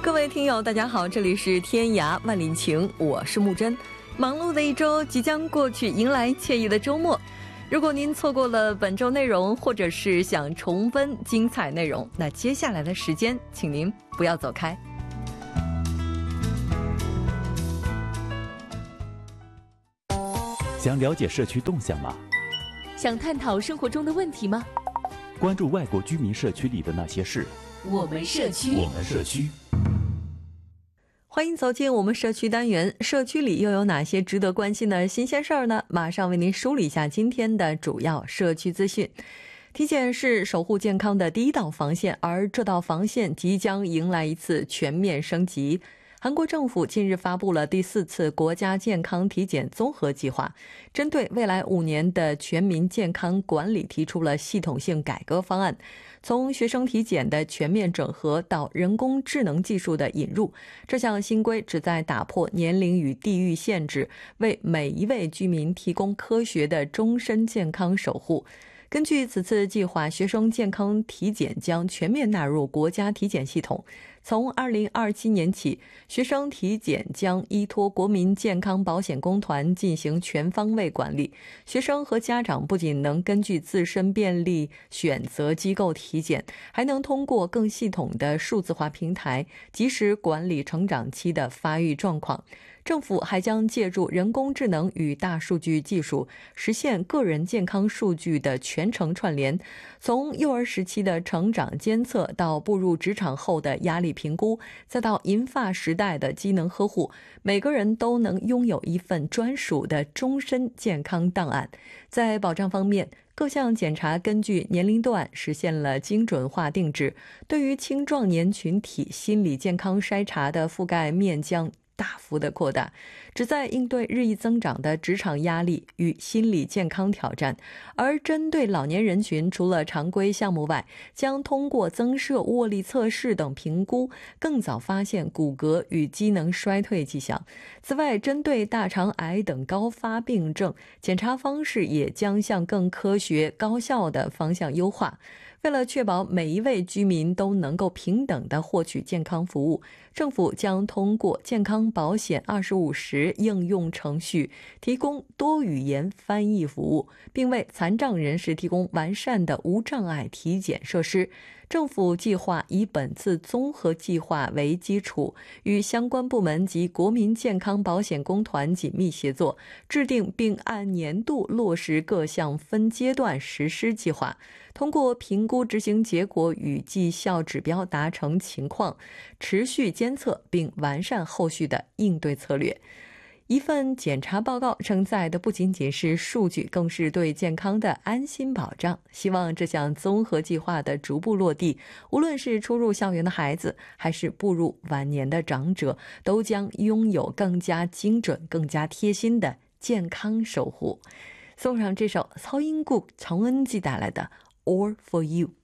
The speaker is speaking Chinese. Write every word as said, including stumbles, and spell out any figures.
各位听友大家好，这里是天涯万里情，我是木真。忙碌的一周即将过去，迎来惬意的周末。如果您错过了本周内容，或者是想重温精彩内容，那接下来的时间请您不要走开。 想了解社区动向吗？ 想探讨生活中的问题吗？ 关注外国居民社区里的那些事。 我们社区， 我们社区。 欢迎走进我们社区单元，社区里又有哪些值得关心的新鲜事儿呢？马上为您梳理一下今天的主要社区资讯。体检是守护健康的第一道防线，而这道防线即将迎来一次全面升级。韩国政府近日发布了第四次国家健康体检综合计划，针对未来五年的全民健康管理提出了系统性改革方案，从学生体检的全面整合到人工智能技术的引入。这项新规旨在打破年龄与地域限制，为每一位居民提供科学的终身健康守护。根据此次计划，学生健康体检将全面纳入国家体检系统。从二零二七年起，学生体检将依托国民健康保险公团进行全方位管理。学生和家长不仅能根据自身便利选择机构体检，还能通过更系统的数字化平台，及时管理成长期的发育状况。政府还将借助人工智能与大数据技术，实现个人健康数据的全程串联。从幼儿时期的成长监测，到步入职场后的压力评估，再到银发时代的机能呵护，每个人都能拥有一份专属的终身健康档案。在保障方面，各项检查根据年龄段实现了精准化定制，对于青壮年群体心理健康筛查的覆盖面将大幅的扩大，旨在应对日益增长的职场压力与心理健康挑战。而针对老年人群，除了常规项目外，将通过增设握力测试等评估，更早发现骨骼与机能衰退迹象。此外，针对大肠癌等高发病症，检查方式也将向更科学高效的方向优化。为了确保每一位居民都能够平等地获取健康服务，政府将通过健康保险二十五时应用程序提供多语言翻译服务，并为残障人士提供完善的无障碍体检设施。政府计划以本次综合计划为基础，与相关部门及国民健康保险公团紧密协作，制定并按年度落实各项分阶段实施计划，通过评估执行结果与绩效指标达成情况，持续监测并完善后续的应对策略。一份检查报告承载的不仅仅是数据，更是对健康的安心保障。希望这项综合计划的逐步落地，无论是初入校园的孩子，还是步入晚年的长者，都将拥有更加精准、更加贴心的健康守护。送上这首曹英谷、常恩记带来的 All for You。